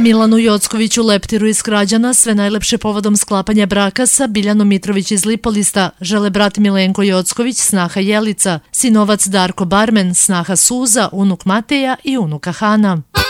Milanu Jockoviću leptiru iz Krađana sve najlepše povodom sklapanja braka sa Biljanom Mitrović iz Lipolista žele brat Milenko Jocković, snaha Jelica, sinovac Darko Barmen, snaha Suza, unuk Mateja i unuka Hana.